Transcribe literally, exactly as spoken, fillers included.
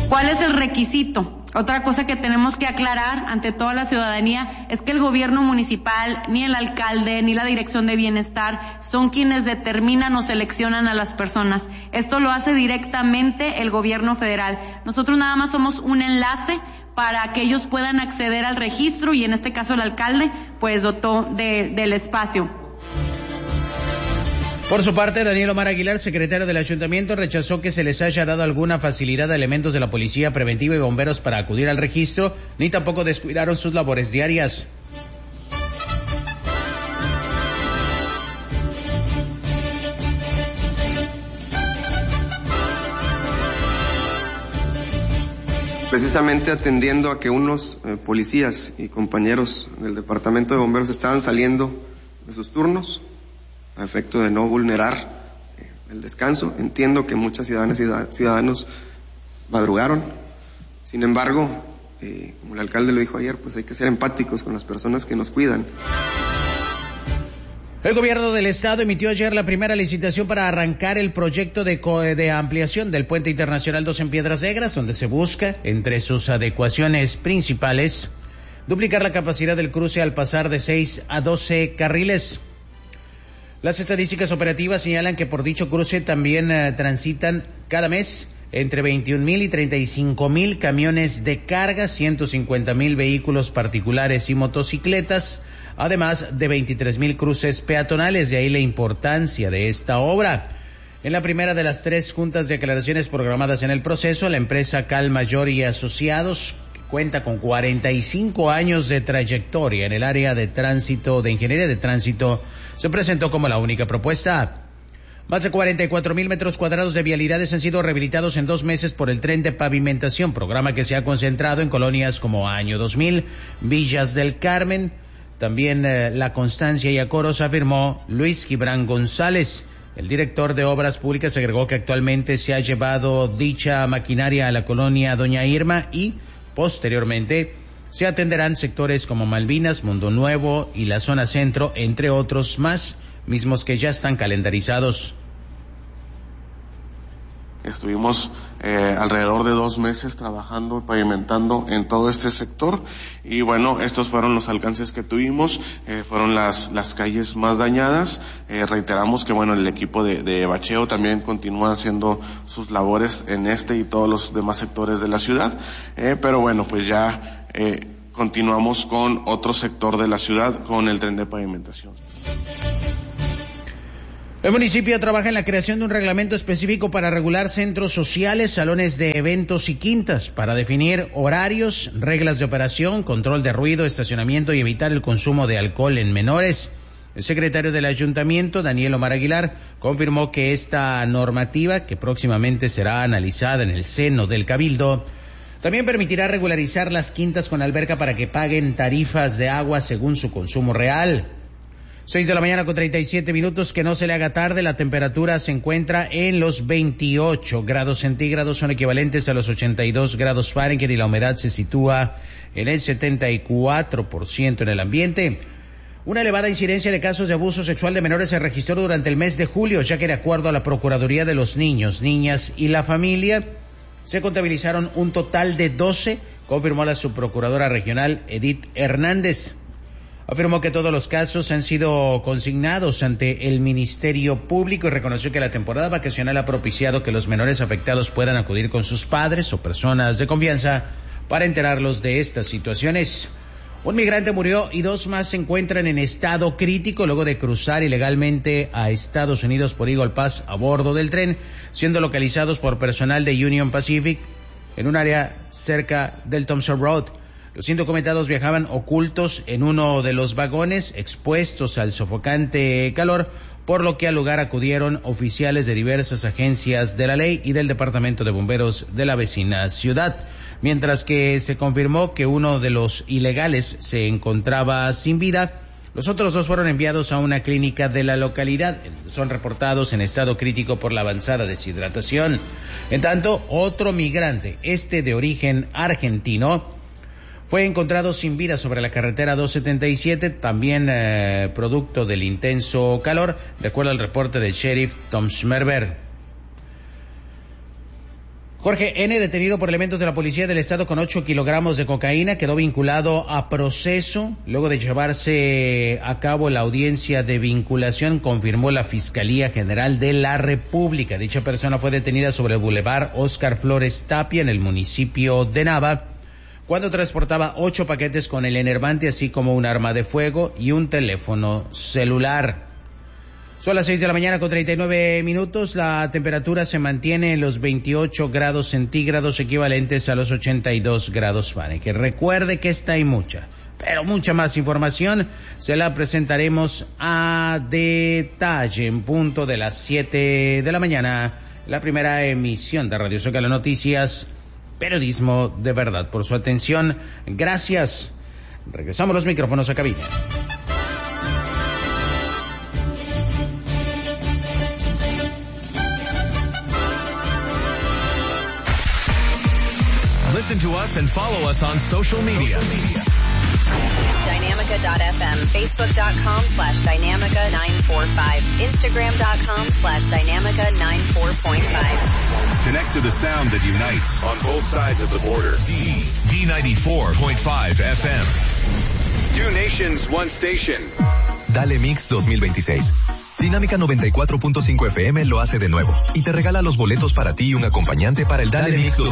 ¿Cuál es el requisito? Otra cosa que tenemos que aclarar ante toda la ciudadanía es que el gobierno municipal, ni el alcalde, ni la dirección de bienestar son quienes determinan o seleccionan a las personas. Esto lo hace directamente el gobierno federal. Nosotros nada más somos un enlace para que ellos puedan acceder al registro y en este caso el alcalde pues dotó de, del espacio. Por su parte, Daniel Omar Aguilar, secretario del ayuntamiento, rechazó que se les haya dado alguna facilidad a elementos de la policía preventiva y bomberos para acudir al registro, ni tampoco descuidaron sus labores diarias. Precisamente atendiendo a que unos eh, policías y compañeros del departamento de bomberos estaban saliendo de sus turnos, a efecto de no vulnerar eh, el descanso. Entiendo que muchas ciudadanas y ciudadanos madrugaron. Sin embargo, eh, como el alcalde lo dijo ayer, pues hay que ser empáticos con las personas que nos cuidan. El gobierno del estado emitió ayer la primera licitación para arrancar el proyecto de, co- de ampliación del Puente Internacional dos en Piedras Negras, donde se busca, entre sus adecuaciones principales, duplicar la capacidad del cruce al pasar de seis a doce carriles. Las estadísticas operativas señalan que por dicho cruce también uh, transitan cada mes entre veintiún mil y treinta y cinco mil camiones de carga, ciento cincuenta mil vehículos particulares y motocicletas, además de veintitrés mil cruces peatonales. De ahí la importancia de esta obra. En la primera de las tres juntas de aclaraciones programadas en el proceso, la empresa Cal Mayor y Asociados, cuenta con cuarenta y cinco años de trayectoria en el área de tránsito, de ingeniería de tránsito, se presentó como la única propuesta. Más de cuarenta y cuatro mil metros cuadrados de vialidades han sido rehabilitados en dos meses por el Tren de Pavimentación, programa que se ha concentrado en colonias como Año dos mil, Villas del Carmen, también eh, La Constancia y Acoros, afirmó Luis Gibran González. El director de Obras Públicas agregó que actualmente se ha llevado dicha maquinaria a la colonia Doña Irma y posteriormente se atenderán sectores como Malvinas, Mundo Nuevo y la zona centro, entre otros más, mismos que ya están calendarizados. Estuvimos eh, alrededor de dos meses trabajando, pavimentando en todo este sector y bueno, estos fueron los alcances que tuvimos, eh, fueron las las calles más dañadas. Eh, reiteramos que bueno, el equipo de, de bacheo también continúa haciendo sus labores en este y todos los demás sectores de la ciudad, eh, pero bueno, pues ya eh, continuamos con otro sector de la ciudad con el tren de pavimentación. El municipio trabaja en la creación de un reglamento específico para regular centros sociales, salones de eventos y quintas, para definir horarios, reglas de operación, control de ruido, estacionamiento y evitar el consumo de alcohol en menores. El secretario del ayuntamiento, Daniel Omar Aguilar, confirmó que esta normativa, que próximamente será analizada en el seno del Cabildo, también permitirá regularizar las quintas con alberca para que paguen tarifas de agua según su consumo real. Seis de la mañana con treinta y siete minutos, que no se le haga tarde, la temperatura se encuentra en los veintiocho grados centígrados, son equivalentes a los ochenta y dos grados Fahrenheit y la humedad se sitúa en el setenta y cuatro por ciento en el ambiente. Una elevada incidencia de casos de abuso sexual de menores se registró durante el mes de julio, ya que de acuerdo a la Procuraduría de los Niños, Niñas y la Familia, se contabilizaron un total de doce, confirmó la subprocuradora regional Edith Hernández. Afirmó que todos los casos han sido consignados ante el Ministerio Público y reconoció que la temporada vacacional ha propiciado que los menores afectados puedan acudir con sus padres o personas de confianza para enterarlos de estas situaciones. Un migrante murió y dos más se encuentran en estado crítico luego de cruzar ilegalmente a Estados Unidos por Eagle Pass a bordo del tren, siendo localizados por personal de Union Pacific en un área cerca del Thompson Road. Los indocumentados viajaban ocultos en uno de los vagones, expuestos al sofocante calor, por lo que al lugar acudieron oficiales de diversas agencias de la ley y del Departamento de Bomberos de la vecina ciudad. Mientras que se confirmó que uno de los ilegales se encontraba sin vida, los otros dos fueron enviados a una clínica de la localidad. Son reportados en estado crítico por la avanzada deshidratación. En tanto, otro migrante, este de origen argentino, fue encontrado sin vida sobre la carretera doscientos setenta y siete, también eh, producto del intenso calor, de acuerdo al reporte del sheriff Tom Schmerber. Jorge N., detenido por elementos de la Policía del Estado con ocho kilogramos de cocaína, quedó vinculado a proceso luego de llevarse a cabo la audiencia de vinculación, confirmó la Fiscalía General de la República. Dicha persona fue detenida sobre el Boulevard Óscar Flores Tapia en el municipio de Nava, cuando transportaba ocho paquetes con el enervante, así como un arma de fuego y un teléfono celular. Son las seis de la mañana con treinta y nueve minutos. La temperatura se mantiene en los veintiocho grados centígrados, equivalentes a los ochenta y dos grados Fahrenheit. Recuerde que esta y mucha, pero mucha más información se la presentaremos a detalle en punto de las siete de la mañana. La primera emisión de Radio Zócalo Noticias, periodismo de verdad. Por su atención, gracias. Regresamos los micrófonos a cabina. Listen to us and follow us on social media. Dynamica dot f m, facebook dot com slash Dynamica nine four five, instagram dot com slash Dynamica nine four point five. Connect to the sound that unites on both sides of the border. D, D ninety-four point five F M. Two nations, one station. Dale Mix dos mil veintiséis. Dinámica noventa y cuatro punto cinco F M lo hace de nuevo y te regala los boletos para ti y un acompañante para el Dale, Dale Mix